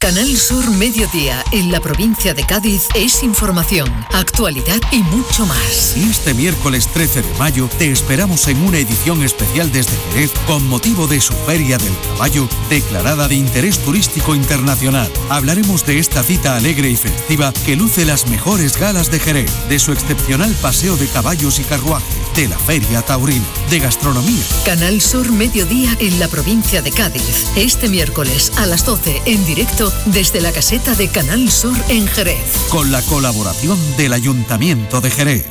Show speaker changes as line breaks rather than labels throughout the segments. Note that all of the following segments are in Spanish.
Canal Sur Mediodía, en la provincia de Cádiz, es información, actualidad y mucho más.
Y este miércoles 13 de mayo te esperamos en una edición especial desde Jerez con motivo de su Feria del Caballo, declarada de interés turístico internacional. Hablaremos de esta cita alegre y festiva que luce las mejores galas de Jerez, de su excepcional paseo de caballos y carruaje, de la Feria Taurina, de gastronomía.
Canal Sur Mediodía, en la provincia de Cádiz, este miércoles a las 12 en directo desde la caseta de Canal Sur en Jerez.
Con la colaboración del Ayuntamiento de Jerez.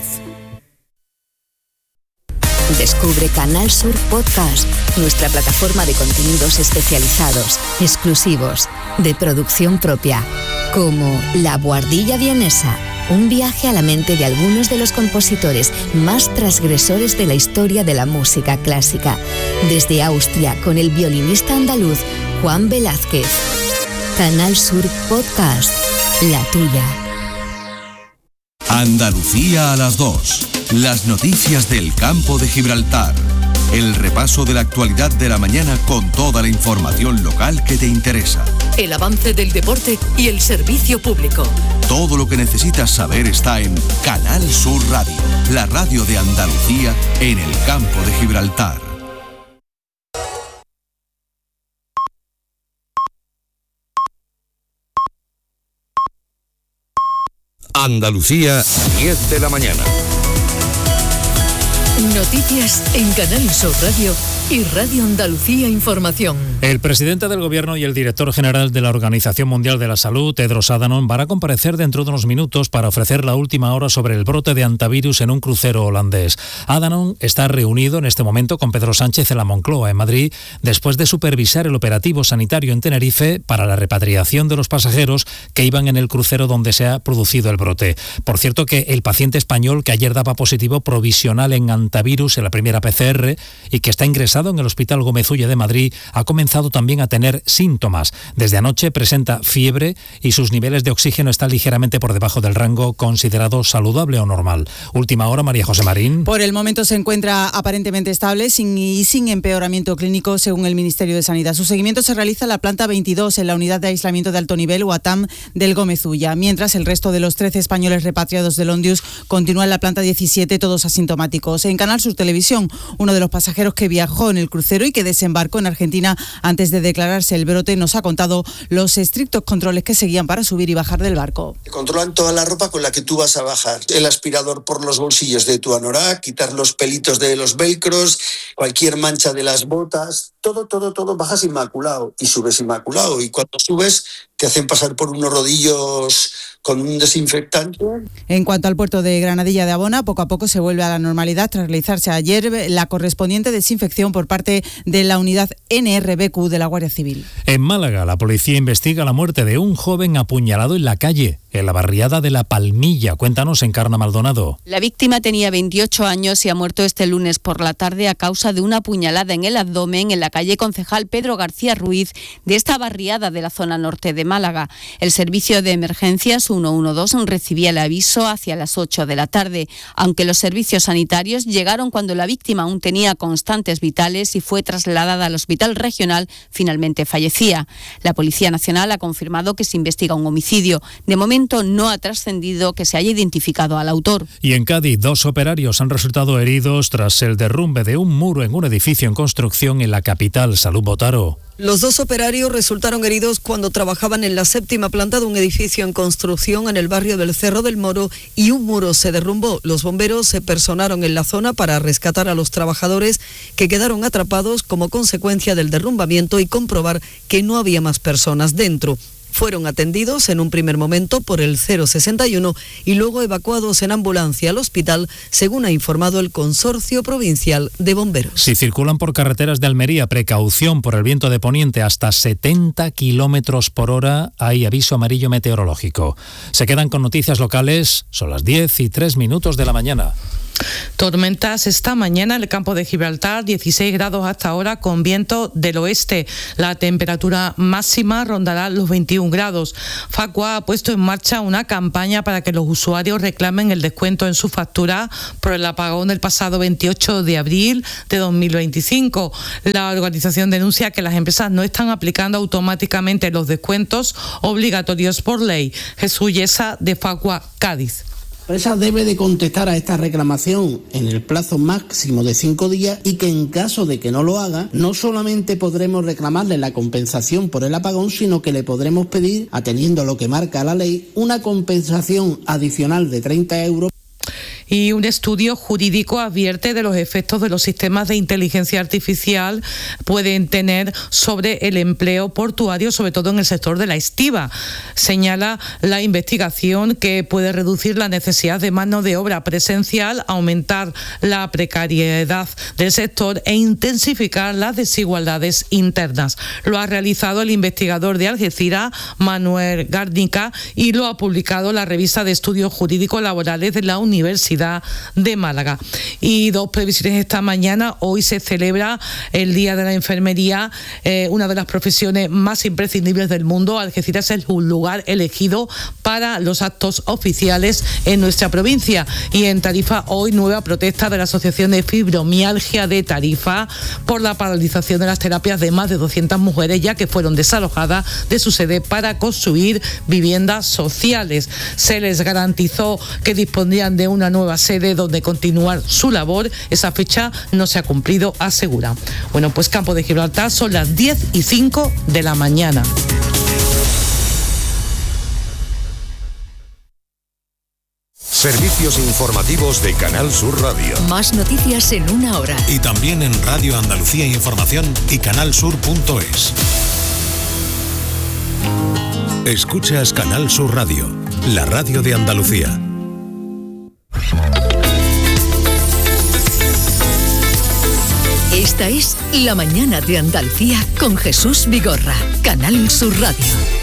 Descubre Canal Sur Podcast, nuestra plataforma de contenidos especializados, exclusivos, de producción propia, como La Buhardilla Vienesa, un viaje a la mente de algunos de los compositores más transgresores de la historia de la música clásica, desde Austria con el violinista andaluz Juan Velázquez. Canal Sur Podcast, la tuya.
Andalucía a las 2. Las noticias del campo de Gibraltar. El repaso de la actualidad de la mañana con toda la información local que te interesa.
El avance del deporte y el servicio público.
Todo lo que necesitas saber está en Canal Sur Radio, la radio de Andalucía en el campo de Gibraltar.
Andalucía, 10 de la mañana.
Noticias en Canal Sur Radio y Radio Andalucía Información.
El presidente del Gobierno y el director general de la Organización Mundial de la Salud, Tedros Adhanom, van a comparecer dentro de unos minutos para ofrecer la última hora sobre el brote de hantavirus en un crucero holandés. Adhanom está reunido en este momento con Pedro Sánchez en la Moncloa, en Madrid, después de supervisar el operativo sanitario en Tenerife para la repatriación de los pasajeros que iban en el crucero donde se ha producido el brote. Por cierto, que el paciente español que ayer daba positivo provisional en hantavirus en la primera PCR y que está ingresado en el Hospital Gómez Ulla de Madrid ha comenzado también a tener síntomas. Desde anoche presenta fiebre y sus niveles de oxígeno están ligeramente por debajo del rango considerado saludable o normal. Última hora, María José Marín.
Por el momento se encuentra aparentemente estable sin empeoramiento clínico, según el Ministerio de Sanidad. Su seguimiento se realiza en la planta 22, en la unidad de aislamiento de alto nivel UATAM del Gómez Ulla, mientras el resto de los 13 españoles repatriados de Londius continúa en la planta 17, todos asintomáticos. En Canal Sur Televisión, uno de los pasajeros que viajó en el crucero y que desembarcó en Argentina antes de declararse el brote nos ha contado los estrictos controles que seguían para subir y bajar del barco.
Controlan toda la ropa con la que tú vas a bajar. El aspirador por los bolsillos de tu anorak, quitar los pelitos de los velcros, cualquier mancha de las botas, todo, bajas inmaculado y subes inmaculado. Y cuando subes te hacen pasar por unos rodillos con un desinfectante.
En cuanto al puerto de Granadilla de Abona, poco a poco se vuelve a la normalidad tras realizarse ayer la correspondiente desinfección por parte de la unidad NRBQ de la Guardia Civil.
En Málaga, la policía investiga la muerte de un joven apuñalado en la calle, en la barriada de La Palmilla. Cuéntanos, Encarna Maldonado.
La víctima tenía 28 años y ha muerto este lunes por la tarde a causa de una puñalada en el abdomen en la calle Concejal Pedro García Ruiz de esta barriada de la zona norte de Málaga. El servicio de emergencias 112 recibía el aviso hacia las 8 de la tarde, aunque los servicios sanitarios llegaron cuando la víctima aún tenía constantes vitales y fue trasladada al hospital regional, finalmente fallecía. La Policía Nacional ha confirmado que se investiga un homicidio. De momento no ha trascendido que se haya identificado al autor.
Y en Cádiz, 2 operarios han resultado heridos tras el derrumbe de un muro en un edificio en construcción en la capital. Salud, Botaro.
Los 2 operarios resultaron heridos cuando trabajaban en la 7ª planta de un edificio en construcción en el barrio del Cerro del Moro y un muro se derrumbó. Los bomberos se personaron en la zona para rescatar a los trabajadores que quedaron atrapados como consecuencia del derrumbamiento y comprobar que no había más personas dentro. Fueron atendidos en un primer momento por el 061 y luego evacuados en ambulancia al hospital, según ha informado el Consorcio Provincial de Bomberos.
Si circulan por carreteras de Almería, precaución por el viento de poniente hasta 70 kilómetros por hora, hay aviso amarillo meteorológico. Se quedan con noticias locales, son las 10:03 de la mañana.
Tormentas esta mañana en el campo de Gibraltar, 16 grados hasta ahora con viento del oeste. La temperatura máxima rondará los 21 grados. Facua ha puesto en marcha una campaña para que los usuarios reclamen el descuento en su factura por el apagón del pasado 28 de abril de 2025. La organización denuncia que las empresas no están aplicando automáticamente los descuentos obligatorios por ley. Jesús Yesa, de Facua, Cádiz.
La empresa debe de contestar a esta reclamación en el plazo máximo de 5 días y que en caso de que no lo haga, no solamente podremos reclamarle la compensación por el apagón, sino que le podremos pedir, atendiendo a lo que marca la ley, una compensación adicional de 30 euros.
Y un estudio jurídico advierte de los efectos de los sistemas de inteligencia artificial pueden tener sobre el empleo portuario, sobre todo en el sector de la estiba. Señala la investigación que puede reducir la necesidad de mano de obra presencial, aumentar la precariedad del sector e intensificar las desigualdades internas. Lo ha realizado el investigador de Algeciras, Manuel Garnica, y lo ha publicado la revista de estudios jurídicos laborales de la Universidad de Málaga. Y dos previsiones esta mañana. Hoy se celebra el Día de la Enfermería, una de las profesiones más imprescindibles del mundo. Algeciras es un lugar elegido para los actos oficiales en nuestra provincia. Y en Tarifa hoy nueva protesta de la Asociación de Fibromialgia de Tarifa por la paralización de las terapias de más de 200 mujeres ya que fueron desalojadas de su sede para construir viviendas sociales. Se les garantizó que dispondrían de una nueva sede donde continuar su labor. Esa fecha no se ha cumplido, asegura. Bueno, pues Campo de Gibraltar, son las 10:05 de la mañana.
Servicios informativos de Canal Sur Radio.
Más noticias en una hora.
Y también en Radio Andalucía Información y canalsur.es. Escuchas Canal Sur Radio, la radio de Andalucía.
Esta es La Mañana de Andalucía con Jesús Vigorra, Canal Sur Radio.